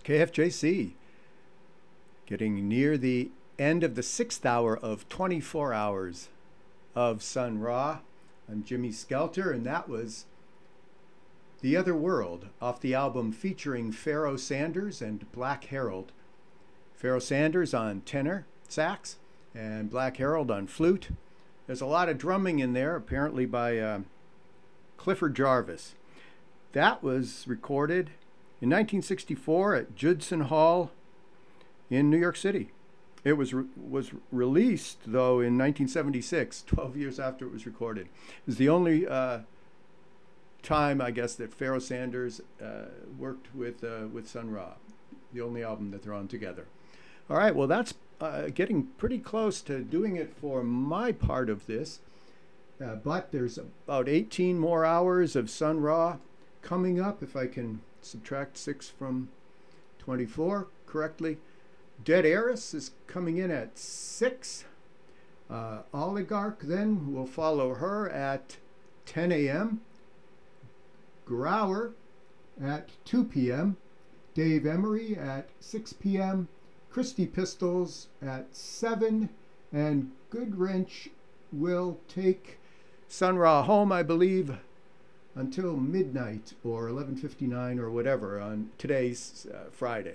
KFJC, getting near the end of the 6th hour of 24 hours of Sun Ra. I'm Jimmy Skelter, and that was The Other World off the album featuring Pharoah Sanders and Black Harold. Pharoah Sanders on tenor sax and Black Harold on flute. There's a lot of drumming in there, apparently by Clifford Jarvis. That was recorded in 1964 at Judson Hall in New York City. It was released, though, in 1976, 12 years after it was recorded. It was the only time, I guess, that Pharoah Sanders worked with Sun Ra, the only album that they're on together. All right, well, that's getting pretty close to doing it for my part of this, but there's about 18 more hours of Sun Ra coming up, if I can subtract 6 from 24 correctly. Dead Heiress is coming in at 6. Oligarch then will follow her at 10 a.m. Grauer at 2 p.m. Dave Emery at 6 p.m. Christy Pistols at 7. And Goodwrench will take Sun Ra home, I believe, until midnight or 11:59 or whatever on today's Friday.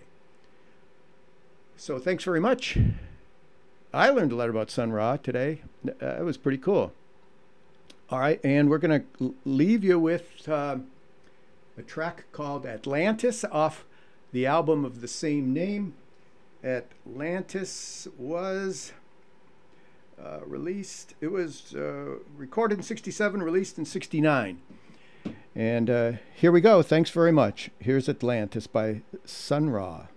So thanks very much. I learned a lot about Sun Ra today. It was pretty cool. All right, and we're going to leave you with a track called Atlantis off the album of the same name. Atlantis was released. It was recorded in 67, released in 69. And here we go. Thanks very much. Here's Atlantis by Sun Ra.